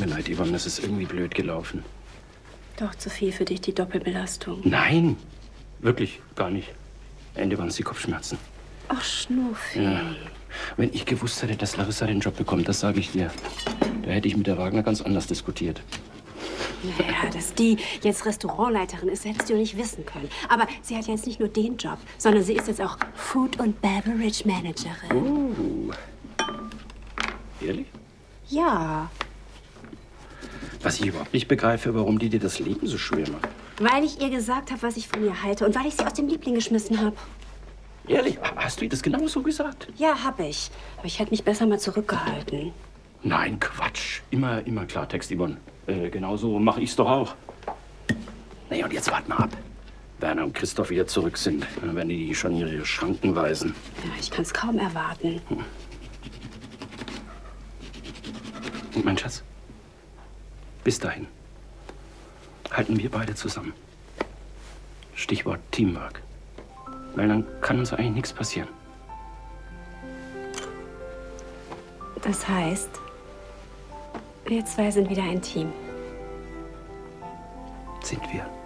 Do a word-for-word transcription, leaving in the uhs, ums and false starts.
leid, Yvonne. Das ist irgendwie blöd gelaufen. Doch zu viel für dich, die Doppelbelastung. Nein, wirklich gar nicht. Am Ende waren es die Kopfschmerzen. Ach, Schnuffi. Ja. Wenn ich gewusst hätte, dass Larissa den Job bekommt, das sage ich dir. Da hätte ich mit der Wagner ganz anders diskutiert. Naja, dass die jetzt Restaurantleiterin ist, hättest du nicht wissen können. Aber sie hat jetzt nicht nur den Job, sondern sie ist jetzt auch Food- und Beverage Managerin. Oh. Ehrlich? Ja. Was ich überhaupt nicht begreife, warum die dir das Leben so schwer macht. Weil ich ihr gesagt habe, was ich von ihr halte und weil ich sie aus dem Liebling geschmissen habe. Ehrlich? Hast du ihr das genauso gesagt? Ja, hab ich. Aber ich hätte mich besser mal zurückgehalten. Nein, Quatsch. Immer, immer Klartext, Yvonne. Äh, genauso mache ich's doch auch. Naja, und jetzt wart mal ab. Werner und Christoph wieder zurück sind. Dann werden die schon ihre Schranken weisen. Ja, ich kann's kaum erwarten. Hm. Und mein Schatz, bis dahin halten wir beide zusammen. Stichwort Teamwork. Weil dann kann uns eigentlich nichts passieren. Das heißt, wir zwei sind wieder ein Team. Sind wir.